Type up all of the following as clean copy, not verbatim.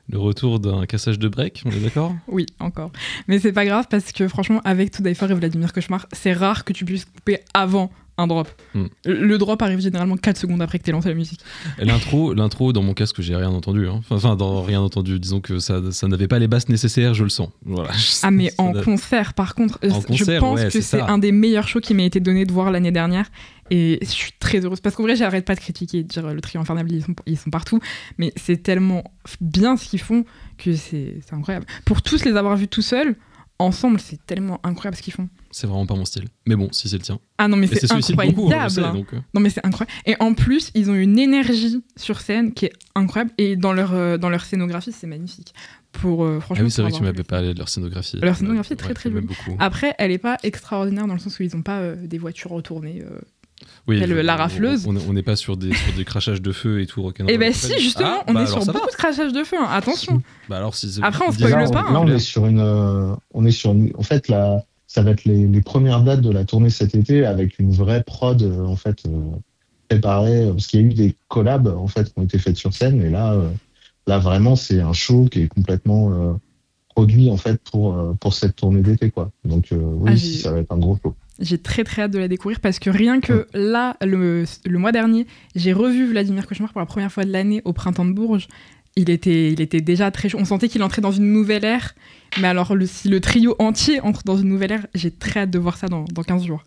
Le retour d'un cassage de break, on est d'accord ? Oui, encore. Mais c'est pas grave parce que franchement, avec To Die For et Vladimir Cauchemar, c'est rare que tu puisses couper avant un drop. Le drop arrive généralement 4 secondes après que t'aies lancé la musique. L'intro, dans mon casque, j'ai rien entendu. Hein. Enfin, rien entendu. Disons que ça n'avait pas les basses nécessaires, je le sens. Voilà. Mais en concert, par contre, je pense que c'est un des meilleurs shows qui m'a été donné de voir l'année dernière. Et je suis très heureuse. Parce qu'en vrai, j'arrête pas de critiquer et de dire le trio infernal, ils sont partout. Mais c'est tellement bien ce qu'ils font que c'est incroyable. Pour tous les avoir vus tout seuls, ensemble, c'est tellement incroyable ce qu'ils font. C'est vraiment pas mon style. Mais bon, si c'est le tien. Ah non, mais c'est incroyable. Beaucoup, on le sait, donc... Non, mais c'est incroyable. Et en plus, ils ont une énergie sur scène qui est incroyable. Et dans leur scénographie, c'est magnifique. Franchement, oui, c'est vrai que tu m'avais parlé de leur scénographie. Leur scénographie est très très jolie. Après, elle est pas extraordinaire dans le sens où ils ont pas des voitures retournées. Oui, la rafleuse. On n'est pas sur des crachages de feu et tout. Et ben si, justement, on est sur beaucoup de crachages de feu. Hein. Attention. Alors, après, on spoil pas. Là, on est sur une. En fait, là, ça va être les premières dates de la tournée cet été avec une vraie prod en fait préparée parce qu'il y a eu des collabs en fait qui ont été faites sur scène. Et là vraiment, c'est un show qui est complètement produit en fait pour cette tournée d'été quoi. Donc ça va être un gros show. J'ai très très hâte de la découvrir parce que rien que là, le mois dernier, j'ai revu Vladimir Cauchemar pour la première fois de l'année au Printemps de Bourges. Il était déjà très chaud. On sentait qu'il entrait dans une nouvelle ère. Mais alors, si le trio entier entre dans une nouvelle ère, j'ai très hâte de voir ça dans 15 jours.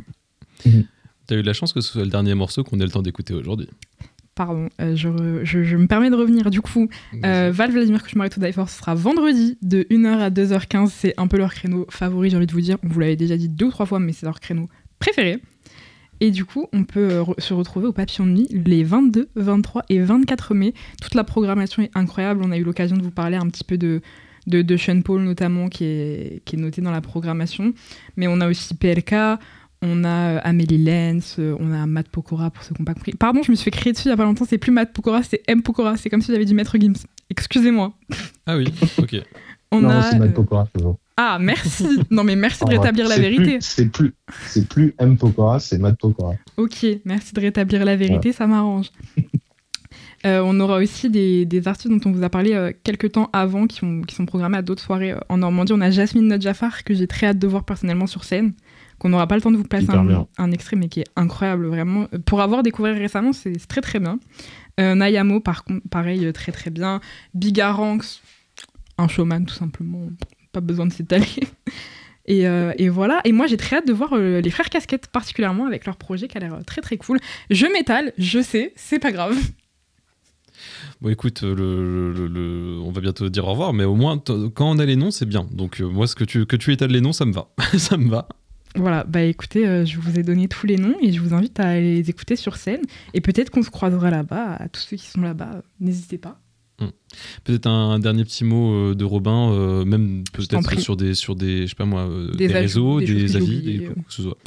T'as eu de la chance que ce soit le dernier morceau qu'on ait le temps d'écouter aujourd'hui. Pardon, je me permets de revenir. Du coup, Valve, Vladimir Cauchemar et To Die For, ce sera vendredi de 1h à 2h15. C'est un peu leur créneau favori, j'ai envie de vous dire. On vous l'avait déjà dit 2 ou 3 fois, mais c'est leur créneau préféré. Et du coup, on peut se retrouver au Papillon de Nuit les 22, 23 et 24 mai. Toute la programmation est incroyable. On a eu l'occasion de vous parler un petit peu de Sean Paul notamment, qui est noté dans la programmation. Mais on a aussi PLK, on a Amélie Lenz, on a Matt Pokora pour ceux qui n'ont pas compris. Pardon, je me suis fait crier dessus il n'y a pas longtemps. C'est plus Matt Pokora, c'est M Pokora. C'est comme si j'avais dit Maître Gims. Excusez-moi. Ah oui, ok. C'est Matt Pokora, c'est bon. Ah, merci. Non, mais merci de rétablir la vérité. C'est plus M. Pokora, c'est Matt Pokora. Ok, merci de rétablir la vérité, ouais. Ça m'arrange. On aura aussi des artistes dont on vous a parlé quelques temps avant qui sont programmés à d'autres soirées en Normandie. On a Jasmine Nodjafar, que j'ai très hâte de voir personnellement sur scène, qu'on n'aura pas le temps de vous placer un extrait, mais qui est incroyable, vraiment. Pour avoir découvert récemment, c'est très très bien. Nayamo, par contre, pareil, très très bien. Bigaranx, un showman tout simplement. Pas besoin de s'étaler. Et voilà. Et moi, j'ai très hâte de voir les Frères Casquettes, particulièrement avec leur projet qui a l'air très très cool. Je m'étale, je sais, c'est pas grave. Bon, écoute, on va bientôt dire au revoir, mais au moins, quand on a les noms, c'est bien. Donc, moi, que tu étales les noms, ça me va. Ça me va. Voilà, bah écoutez, je vous ai donné tous les noms et je vous invite à les écouter sur scène. Et peut-être qu'on se croisera là-bas. À tous ceux qui sont là-bas, n'hésitez pas. Peut-être un dernier petit mot de Robin, même peut-être sur des je sais pas moi, des réseaux, des avis, quoi que ce soit.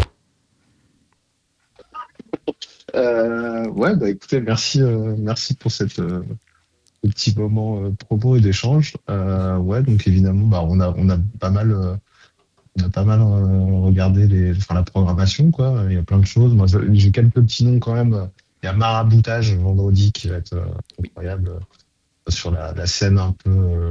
Ouais, bah écoutez, merci pour cette petit moment promo et d'échange. Ouais, donc évidemment, bah on a pas mal regardé la programmation, quoi. Il y a plein de choses. Moi, j'ai quelques petits noms quand même. Il y a Maraboutage vendredi qui va être incroyable. Sur la scène un peu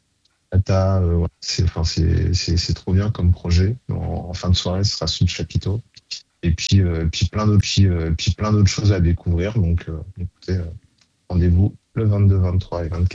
c'est trop bien comme projet. En fin de soirée, ce sera sous le chapiteau. Et puis plein d'autres choses à découvrir. Donc écoutez, rendez-vous le 22, 23 et 24.